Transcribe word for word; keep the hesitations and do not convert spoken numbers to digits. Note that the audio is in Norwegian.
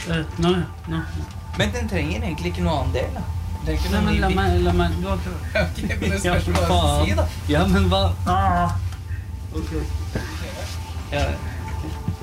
Uh, nå, nå. Men den trenger egentlig ikke noe annen del, da. Den trenger ikke Nei, noe men ny la bit. meg, la meg, du har ikke... Ok, men det spørs Ja, hva du skal si, da. Ja, men hva? Ah. Ok. Ja.